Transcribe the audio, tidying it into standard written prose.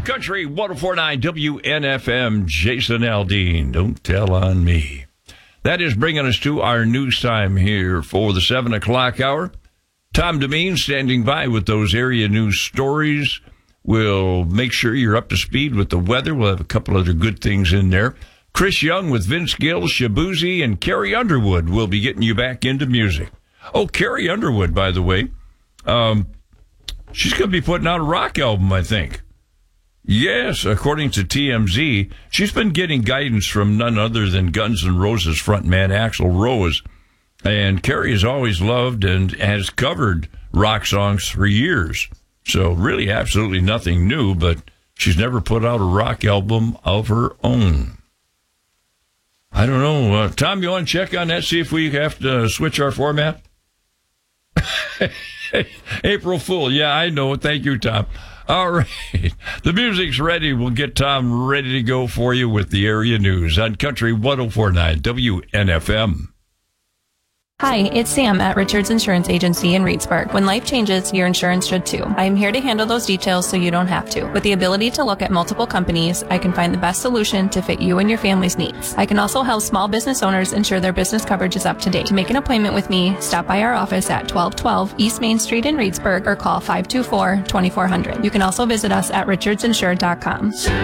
Country 104.9 WNFM, Jason Aldean. Don't tell on me. That is bringing us to our news time here for the 7 o'clock hour. Tom Demeen standing by with those area news stories. We'll make sure you're up to speed with the weather. We'll have a couple other good things in there. Chris Young with Vince Gill, Shabuzi, and Carrie Underwood will be getting you back into music. Oh, Carrie Underwood, by the way, she's going to be putting out a rock album, I think. Yes, according to TMZ, she's been getting guidance from none other than Guns N' Roses frontman Axl Rose. And Carrie has always loved and has covered rock songs for years. So really absolutely nothing new, but she's never put out a rock album of her own. I don't know. Tom, you want to check on that, see if we have to switch our format? April Fool. Yeah, I know. Thank you, Tom. All right. The music's ready. We'll get Tom ready to go for you with the area news on Country 104.9 WNFM. Hi, it's Sam at Richards Insurance Agency in Reedsburg. When life changes, your insurance should too. I am here to handle those details so you don't have to. With the ability to look at multiple companies, I can find the best solution to fit you and your family's needs. I can also help small business owners ensure their business coverage is up to date. To make an appointment with me, stop by our office at 1212 East Main Street in Reedsburg or call 524-2400. You can also visit us at richardsinsured.com.